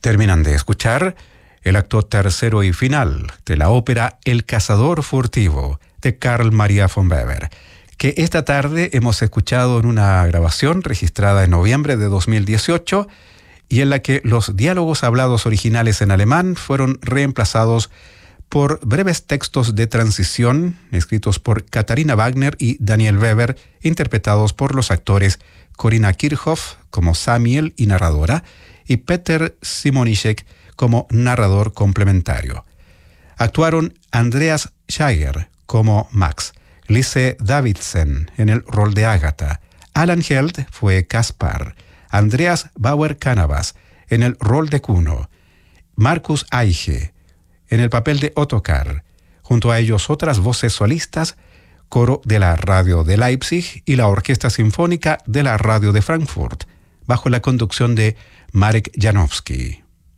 Terminan de escuchar el acto tercero y final de la ópera El cazador furtivo de Carl Maria von Weber, que esta tarde hemos escuchado en una grabación registrada en noviembre de 2018 y en la que los diálogos hablados originales en alemán fueron reemplazados por breves textos de transición escritos por Katharina Wagner y Daniel Weber, interpretados por los actores Corinna Kirchhoff como Samuel y narradora, y Peter Simonischek como narrador complementario. Actuaron Andreas Schaier como Max, Lise Davidsen en el rol de Agatha, Alan Held fue Caspar, Andreas Bauer-Canavas en el rol de Kuno, Markus Eiche en el papel de Ottokar, junto a ellos otras voces solistas, coro de la radio de Leipzig y la Orquesta Sinfónica de la radio de Frankfurt, bajo la conducción de Marek Janowski.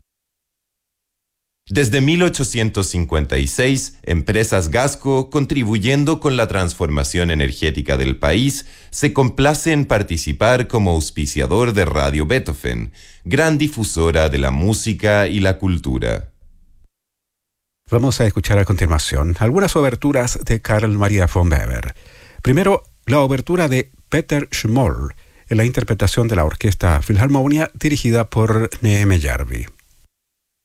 Desde 1856, Empresas Gasco, contribuyendo con la transformación energética del país, se complace en participar como auspiciador de Radio Beethoven, gran difusora de la música y la cultura. Vamos a escuchar a continuación algunas oberturas de Carl Maria von Weber. Primero, la obertura de Peter Schmoll, en la interpretación de la Orquesta Philharmonia dirigida por Neeme Järvi.